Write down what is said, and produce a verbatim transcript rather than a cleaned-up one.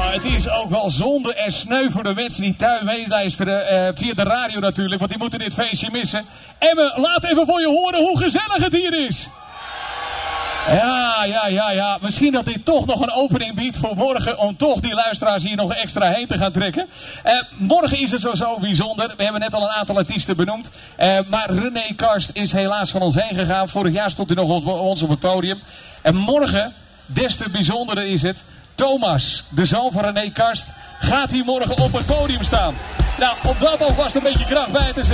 Nou, het is ook wel zonde en sneu voor de mensen die thuis meeluisteren, uh, via de radio natuurlijk, want die moeten dit feestje missen. Emme, laat even voor je horen hoe gezellig het hier is. Ja, ja, ja, ja. Misschien dat dit toch nog een opening biedt voor morgen om toch die luisteraars hier nog extra heen te gaan trekken. Uh, morgen is het sowieso bijzonder. We hebben net al een aantal artiesten benoemd. Uh, maar René Karst is helaas van ons heen gegaan. Vorig jaar stond hij nog op ons op het podium. En morgen, des te bijzonderder is het, Thomas, de zoon van René Karst, gaat hier morgen op het podium staan. Nou, om dat alvast een beetje kracht bij te zetten.